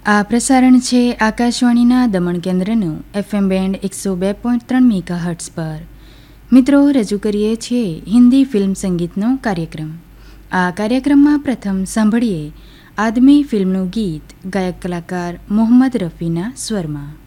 આ પ્રસારણ છે આકાશવાણીના દમણ કેન્દ્રનું FM બેન્ડ 102.3 મેગાહર્ટ્ઝ પર. મિત્રો, રજૂ કરીએ છીએ હિન્દી ફિલ્મ સંગીતનો કાર્યક્રમ. આ કાર્યક્રમમાં પ્રથમ સાંભળીએ આદમી ફિલ્મનું ગીત ગાયક કલાકાર મોહમ્મદ રફીના સ્વરમાં.